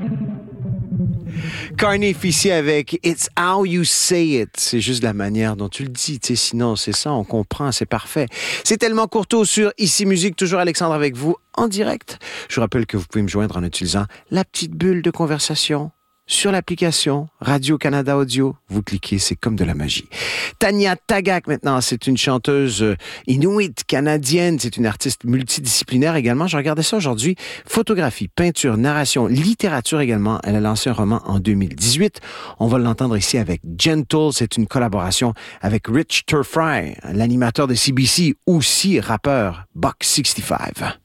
Carnif ici avec It's How You Say It. C'est juste la manière dont tu le dis. Sinon, c'est ça, on comprend, c'est parfait. C'est tellement courto sur Ici Musique. Toujours Alexandre avec vous en direct. Je vous rappelle que vous pouvez me joindre en utilisant la petite bulle de conversation sur l'application Radio-Canada Audio. Vous cliquez, c'est comme de la magie. Tanya Tagaq, maintenant, c'est une chanteuse inuit canadienne. C'est une artiste multidisciplinaire également. Je regardais ça aujourd'hui. Photographie, peinture, narration, littérature également. Elle a lancé un roman en 2018. On va l'entendre ici avec Gentle. C'est une collaboration avec Rich Turfry, l'animateur de CBC, aussi rappeur Buck 65.